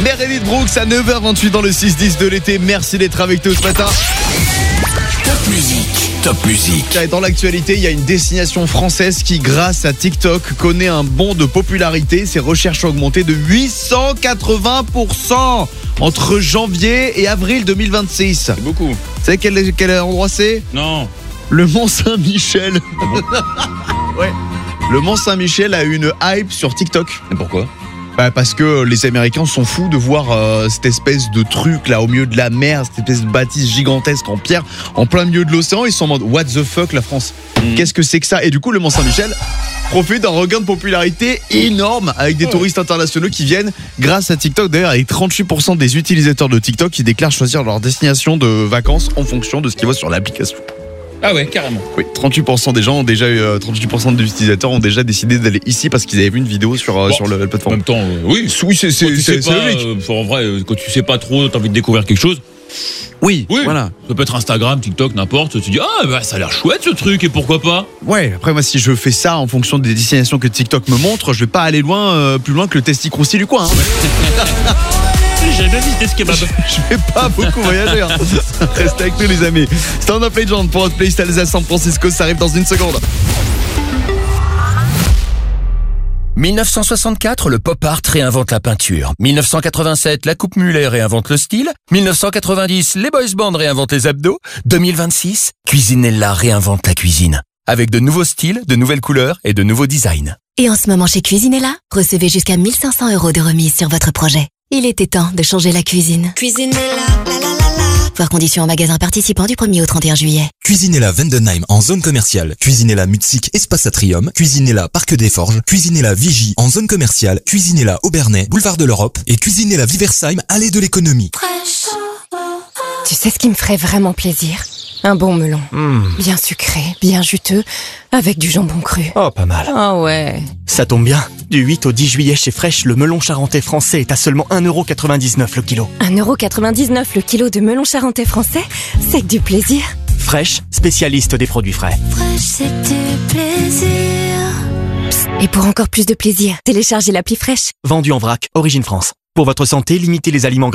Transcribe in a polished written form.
Meredith Brooks à 9h28 dans le 6-10 de l'été. Merci d'être avec nous ce matin. Top musique. Dans l'actualité, il y a une destination française qui, grâce à TikTok, connaît un bond de popularité. Ses recherches ont augmenté de 880% entre janvier et avril 2026. C'est beaucoup. Vous savez quel endroit c'est ? Non. Le Mont Saint-Michel. Ouais. Le Mont Saint-Michel a eu une hype sur TikTok. Et pourquoi ? Parce que les Américains sont fous de voir cette espèce de truc là au milieu de la mer, cette espèce de bâtisse gigantesque en pierre, en plein milieu de l'océan. Ils sont en mode what the fuck la France, qu'est-ce que c'est que ça ? Et du coup le Mont Saint-Michel profite d'un regain de popularité énorme avec des touristes internationaux qui viennent grâce à TikTok. D'ailleurs, avec 38% des utilisateurs de TikTok qui déclarent choisir leur destination de vacances en fonction de ce qu'ils voient sur l'application. Ah ouais, carrément. Oui, 38% des gens ont déjà eu, 38% des utilisateurs ont déjà décidé d'aller ici parce qu'ils avaient vu une vidéo sur la En plateforme. même temps, oui, c'est logique. En vrai, quand tu sais pas trop, t'as envie de découvrir quelque chose. Oui, Oui, voilà. Ça peut être Instagram, TikTok, n'importe. Tu dis, ça a l'air chouette ce truc, et pourquoi pas ? Ouais, après moi si je fais ça en fonction des destinations que TikTok me montre, je vais pas aller loin, plus loin que le testicroussi du coin. Hein. J'ai jamais visité ce kebab. Je vais pas beaucoup voyager. Hein. Restez avec nous les amis. Stand Up Legend pour votre playlist Alsace San Francisco, ça arrive dans une seconde. 1964, le pop art réinvente la peinture. 1987, la coupe mulet réinvente le style. 1990, les boys bands réinventent les abdos. 2026, Cuisinella réinvente la cuisine. Avec de nouveaux styles, de nouvelles couleurs et de nouveaux designs. Et en ce moment chez Cuisinella, recevez jusqu'à 1 500 € de remise sur votre projet. Il était temps de changer la cuisine. Cuisinella, la la la la. Voir conditions en magasin participant du 1er au 31 juillet. Cuisinella Vendenheim en zone commerciale, Cuisinella Mutzig Espace Atrium, Cuisinella Parc des Forges, Cuisinella Vigie en zone commerciale, Cuisinella Aubernais, Boulevard de l'Europe et Cuisinella Viversheim, allée de l'économie. Tu sais ce qui me ferait vraiment plaisir ? Un bon melon. Bien sucré, bien juteux, avec du jambon cru. Oh, pas mal. Ah ouais. Ça tombe bien. Du 8 au 10 juillet chez Fresh, le melon charentais français est à seulement 1,99€ le kilo. 1,99€ le kilo de melon charentais français ? C'est que du plaisir. Fresh, spécialiste des produits frais. Fresh, c'est du plaisir. Et pour encore plus de plaisir, téléchargez l'appli Fresh. Vendu en vrac, origine France. Pour votre santé, limitez les aliments gras.